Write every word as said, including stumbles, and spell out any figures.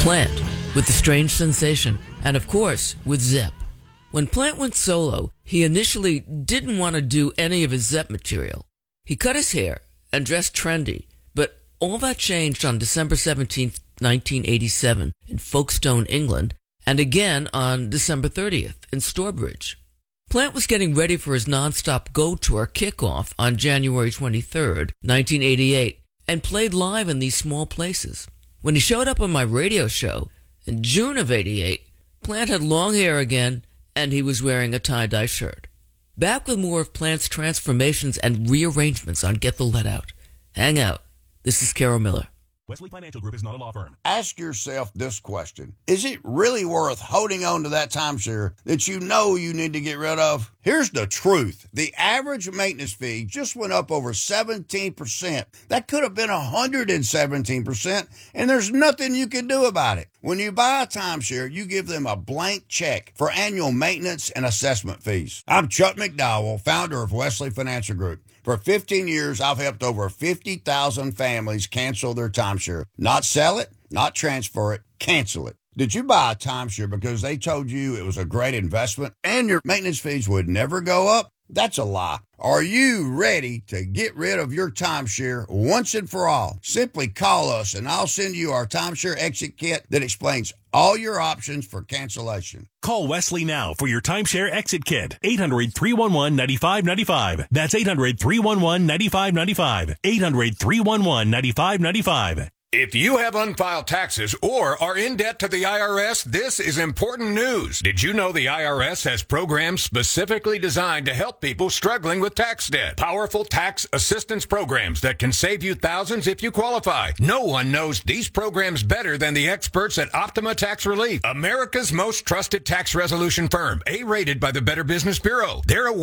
Plant, with The Strange Sensation, and of course, with Zepp. When Plant went solo, he initially didn't want to do any of his Zepp material. He cut his hair and dressed trendy, but all that changed on December seventeenth, nineteen eighty-seven in Folkestone, England, and again on December thirtieth in Stourbridge. Plant was getting ready for his non-stop Go Tour kickoff on January twenty-third, nineteen eighty-eight, and played live in these small places. When he showed up on my radio show in June of eighty-eight, Plant had long hair again, and he was wearing a tie-dye shirt. Back with more of Plant's transformations and rearrangements on Get the Let Out. Hang out. This is Carol Miller. Wesley Financial Group is not a law firm. Ask yourself this question. Is it really worth holding on to that timeshare that you know you need to get rid of? Here's the truth. The average maintenance fee just went up over seventeen percent. That could have been one hundred seventeen percent, and there's nothing you can do about it. When you buy a timeshare, you give them a blank check for annual maintenance and assessment fees. I'm Chuck McDowell, founder of Wesley Financial Group. For fifteen years, I've helped over fifty thousand families cancel their timeshare. Not sell it, not transfer it, cancel it. Did you buy a timeshare because they told you it was a great investment and your maintenance fees would never go up? That's a lie. Are you ready to get rid of your timeshare once and for all? Simply call us and I'll send you our timeshare exit kit that explains all your options for cancellation. Call Wesley now for your timeshare exit kit. eight hundred, three one one, nine five nine five. That's eight hundred, three one one, nine five nine five. eight hundred, three one one, nine five nine five. If you have unfiled taxes or are in debt to the I R S, this is important news. Did you know the I R S has programs specifically designed to help people struggling with tax debt? Powerful tax assistance programs that can save you thousands if you qualify. No one knows these programs better than the experts at Optima Tax Relief, America's most trusted tax resolution firm, A-rated by the Better Business Bureau. They're